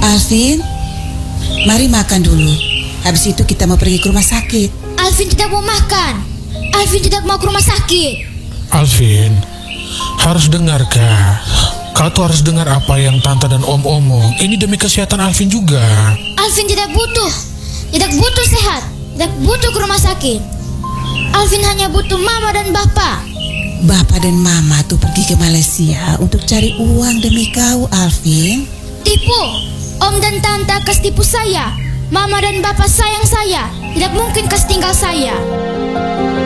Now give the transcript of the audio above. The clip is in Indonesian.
Alvin, mari makan dulu. Habis itu kita mau pergi ke rumah sakit. Alvin tidak mau makan. Alvin tidak mau ke rumah sakit. Alvin, harus dengar Kak. Kau tuh harus dengar apa yang Tante dan Om omong. Ini demi kesehatan Alvin juga. Alvin tidak butuh sehat, tidak butuh ke rumah sakit. Alvin hanya butuh mama dan bapak. Bapak dan mama tuh pergi ke Malaysia untuk cari uang demi kau, Alvin. Tipu. Om dan Tante kas tipu saya. Mama dan bapak sayang saya. Tidak mungkin kas tinggal saya.